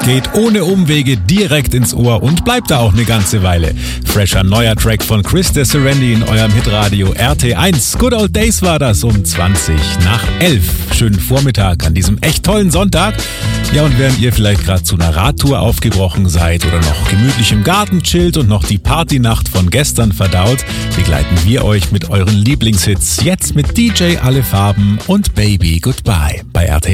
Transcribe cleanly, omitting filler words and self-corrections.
geht ohne Umwege direkt ins Ohr und bleibt da auch eine ganze Weile. Fresher neuer Track von Chris de Serendi in eurem Hitradio RT1. Good Old Days war das um 20 nach 11. Schönen Vormittag an diesem echt tollen Sonntag. Ja, und während ihr vielleicht gerade zu einer Radtour aufgebrochen seid oder noch gemütlich im Garten chillt und noch die Partynacht von gestern verdaut, begleiten wir euch mit euren Lieblingshits jetzt mit DJ Alle Farben und Baby Goodbye bei RT1.